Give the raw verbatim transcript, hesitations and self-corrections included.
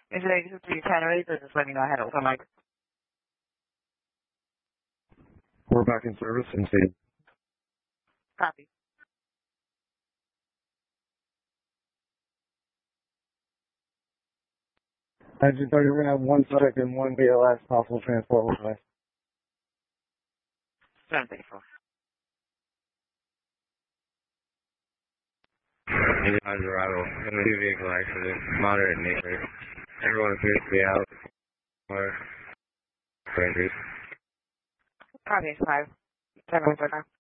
Is it eighty-two three ten ready? So just let me know ahead of time. We're back in service and see. Copy. Engine thirty, we're going to have one subject and one B L S possible transport with us. seven thirty-four. Indiana's arrival. Two vehicle accident. Moderate in nature. Everyone appears to be out. Or strangers. Copy, five. seven thirty-five.